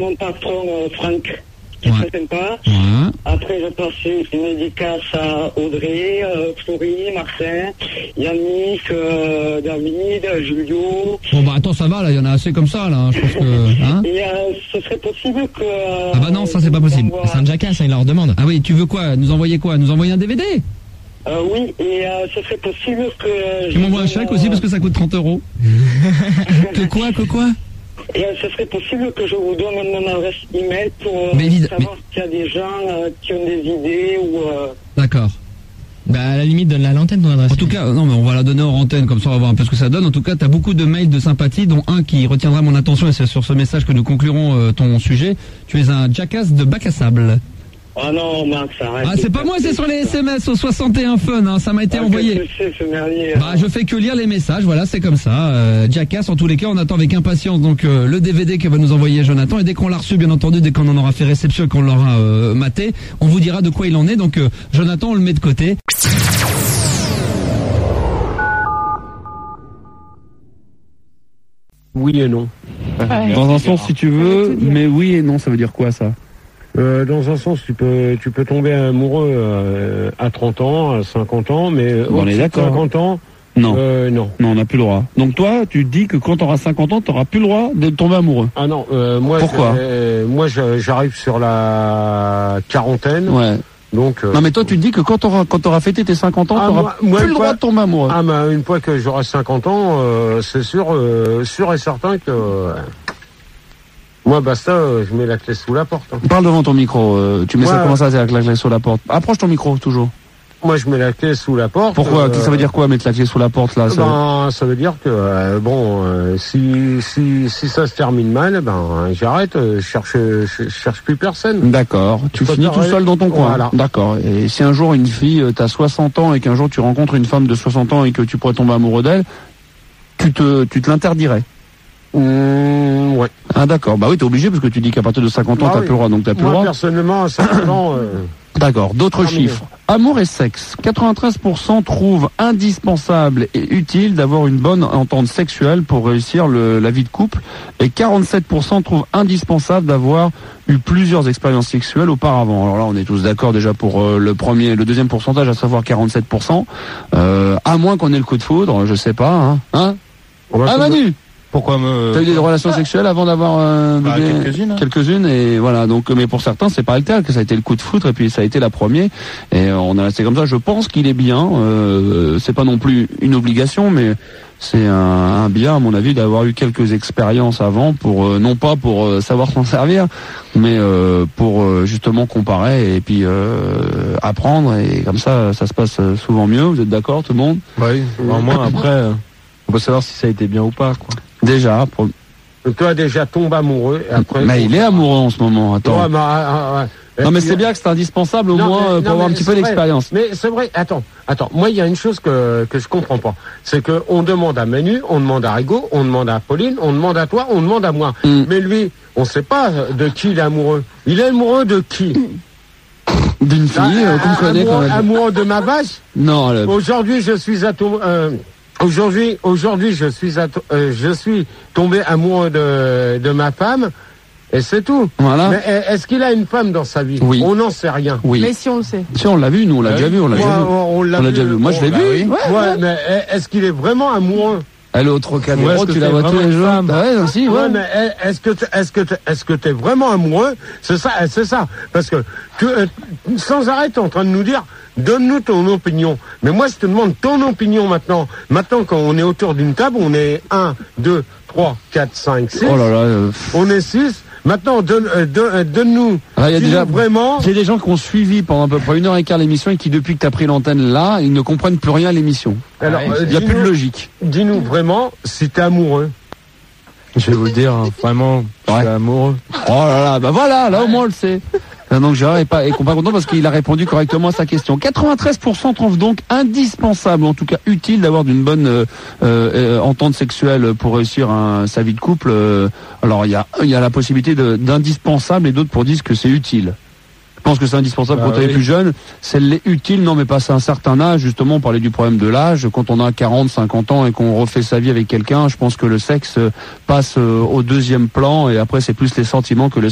mon patron Franck, qui est très sympa. Après, je passe une dédicace à Audrey, Florie, Martin, Yannick, David, Julio. Bon, bah attends, ça va, là, il y en a assez comme ça, là. Je pense que. Hein et ce serait possible que. Ah bah non, ça c'est pas possible. C'est un jackass, il leur demande. Ah oui, tu veux quoi? Nous envoyer quoi? Nous envoyer un DVD? Oui, et ce serait possible que... Tu m'envoies un chèque aussi parce que ça coûte 30 €. Que quoi? Et ce serait possible que je vous donne mon adresse email pour savoir s'il y a des gens qui ont des idées ou... D'accord. Bah à la limite, donne-la à l'antenne ton adresse. En tout cas, non mais on va la donner hors antenne, comme ça on va voir un peu ce que ça donne. En tout cas, t'as beaucoup de mails de sympathie, dont un qui retiendra mon attention, et c'est sur ce message que nous conclurons ton sujet. Tu es un jackass de bac à sable. Oh non, Max, arrête. Ah, c'est pas moi, c'est sur les SMS au 61 Fun, hein, ça m'a été envoyé. Bah, je fais que lire les messages, voilà, c'est comme ça. Jackass, en tous les cas, on attend avec impatience donc le DVD que va nous envoyer Jonathan, et dès qu'on l'a reçu, bien entendu, dès qu'on en aura fait réception et qu'on l'aura maté, on vous dira de quoi il en est. Donc Jonathan, on le met de côté. Oui et non. Dans un sens, si tu veux, mais oui et non, ça veut dire quoi ça? Dans un sens, tu peux tomber amoureux à 30 ans, à 50 ans, mais on est d'accord. 50 ans, non. Non. Non, on n'a plus le droit. Donc toi, tu dis que quand tu auras 50 ans, tu n'auras plus le droit de tomber amoureux. Ah non, moi... Pourquoi j'arrive sur la quarantaine. Ouais. Donc, non mais toi tu te dis que quand t'auras fêté tes 50 ans, t'auras plus le droit de tomber amoureux. Ah mais une fois que j'aurai 50 ans, c'est sûr et certain que... moi basta, je mets la clé sous la porte. Hein. Parle devant ton micro, tu mets ça comment ça, c'est avec la clé sous la porte? Approche ton micro toujours. Moi je mets la clé sous la porte. Pourquoi? Ça veut dire quoi mettre la clé sous la porte là? Ça veut dire que si ça se termine mal, j'arrête, je cherche plus personne. D'accord. Tu finis tout seul dans ton coin. Voilà. D'accord. Et si un jour une fille t'as 60 ans et qu'un jour tu rencontres une femme de 60 ans et que tu pourrais tomber amoureux d'elle, tu te l'interdirais? Ouais. Ah d'accord. Bah oui, t'es obligé parce que tu dis qu'à partir de 50 ans t'as plus le droit, donc t'as plus le droit. Moi personnellement à 50 ans. D'accord. D'autres chiffres. Amour et sexe. 93% trouvent indispensable et utile d'avoir une bonne entente sexuelle pour réussir la vie de couple, et 47% trouvent indispensable d'avoir eu plusieurs expériences sexuelles auparavant. Alors là, on est tous d'accord déjà pour le deuxième pourcentage, à savoir 47%. À moins qu'on ait le coup de foudre, je sais pas. Hein Manu. Pourquoi T'as eu des relations sexuelles avant d'avoir quelques-unes, et voilà. Donc, mais pour certains, c'est pas le cas, que ça a été le coup de foudre et puis ça a été la première. Et on a resté comme ça. Je pense qu'il est bien. C'est pas non plus une obligation, mais c'est un bien à mon avis d'avoir eu quelques expériences avant pour non pas pour savoir s'en servir, mais pour justement comparer et puis apprendre, et comme ça se passe souvent mieux. Vous êtes d'accord, tout le monde? Oui. Au moins après, on peut savoir si ça a été bien ou pas, quoi. Déjà. Toi déjà tombe amoureux. Et après, mais il est amoureux en ce moment. Attends. Ouais, non mais c'est bien que c'est indispensable au moins pour avoir un petit peu d'expérience. Mais c'est vrai. Attends. Moi il y a une chose que je comprends pas. C'est que on demande à Manu, on demande à Rigaud, on demande à Pauline, on demande à toi, on demande à moi. Mais lui, on sait pas de qui il est amoureux. Il est amoureux de qui? D'une fille qu'on connaît quand même. Amoureux de ma vache? Non. Aujourd'hui je suis à ton. Aujourd'hui, je suis tombé amoureux de ma femme, et c'est tout. Voilà. Mais est-ce qu'il a une femme dans sa vie? Oui. On n'en sait rien. Oui. Mais si on le sait. Si on l'a vu, nous on l'a déjà vu, on l'a déjà vu. Moi je l'ai vu. Ouais, mais est-ce qu'il est vraiment amoureux? Elle est au Trocadéro, tu la vois tous les jours. Ouais, mais est-ce que t'es vraiment amoureux? C'est ça. Parce que sans arrêt, t'es en train de nous dire, donne-nous ton opinion. Mais moi, je te demande ton opinion maintenant. Maintenant, quand on est autour d'une table, on est 1, 2, 3, 4, 5, 6. Oh là là. On est 6. Maintenant, donne-nous. Il y a déjà vraiment. Il y a des gens qui ont suivi pendant à peu près 1h15 l'émission et qui, depuis que tu as pris l'antenne là, ils ne comprennent plus rien à l'émission. Alors, il n'y a plus de logique. Dis-nous vraiment si t'es amoureux. Je vais vous le dire, vraiment, je suis amoureux. Oh là là, bah voilà, là au moins on le sait. Donc Gérard est pas content parce qu'il a répondu correctement à sa question. 93% trouvent donc indispensable, en tout cas utile, d'avoir d'une bonne entente sexuelle pour réussir sa vie de couple. Alors il y a la possibilité d'indispensable, et d'autres pour dire que c'est utile. Je pense que c'est indispensable quand on est plus jeune. C'est utile, non mais passé un certain âge, justement on parlait du problème de l'âge. Quand on a 40, 50 ans et qu'on refait sa vie avec quelqu'un, je pense que le sexe passe au deuxième plan, et après c'est plus les sentiments que le